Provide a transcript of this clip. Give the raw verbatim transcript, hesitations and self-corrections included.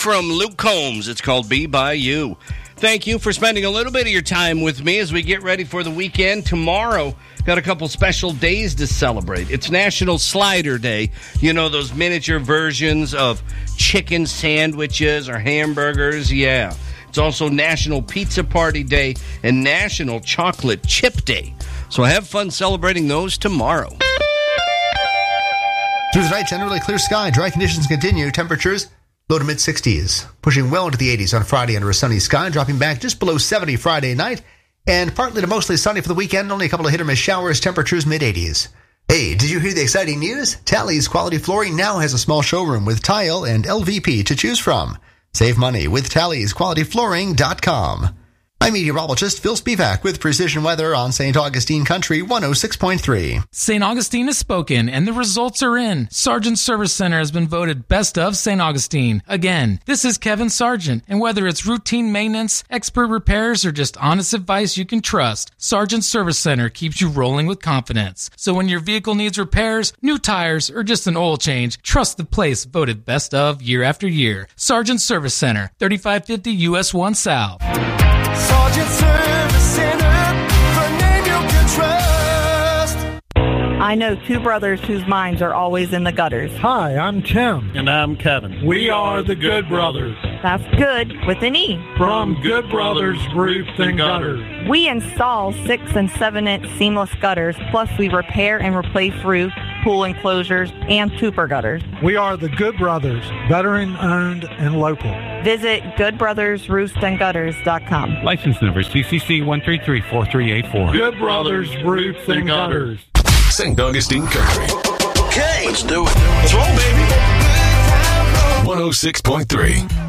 from Luke Combs. It's called Be By You. Thank you for spending a little bit of your time with me as we get ready for the weekend. Tomorrow, got a couple special days to celebrate. It's National Slider Day. You know, those miniature versions of chicken sandwiches or hamburgers. Yeah. It's also National Pizza Party Day and National Chocolate Chip Day. So have fun celebrating those tomorrow. Through the night, generally clear sky. Dry conditions continue. Temperatures low to mid-sixties. Pushing well into the eighties on Friday under a sunny sky. Dropping back just below seventy Friday night. And partly to mostly sunny for the weekend. Only a couple of hit-or-miss showers. Temperatures mid-eighties. Hey, did you hear the exciting news? Tally's Quality Flooring now has a small showroom with tile and L V P to choose from. Save money with Tally's Quality Flooring dot com. I'm meteorologist Phil Spivak with Precision Weather on Saint Augustine Country one oh six point three. Saint Augustine has spoken, and the results are in. Sargent Service Center has been voted Best of Saint Augustine. Again, this is Kevin Sargent, and whether it's routine maintenance, expert repairs, or just honest advice you can trust, Sargent Service Center keeps you rolling with confidence. So when your vehicle needs repairs, new tires, or just an oil change, trust the place voted Best of year after year. Sargent Service Center, thirty-five fifty U S one South. Sargent Service Center, the name you can trust. I know two brothers whose minds are always in the gutters. Hi, I'm Tim. And I'm Kevin. We are the Good Brothers. That's good with an E. From Good Brothers Roof and Gutters. We install six and seven inch seamless gutters, plus we repair and replace roof, pool enclosures, and super gutters. We are the Good Brothers, veteran owned and local. Visit good brothers roofs and gutters dot com. License number C C C one three three four three eight four. Good Brothers Roofs and Gutters. Saint Augustine Country. Okay, let's do it. Let's roll, baby. one oh six point three.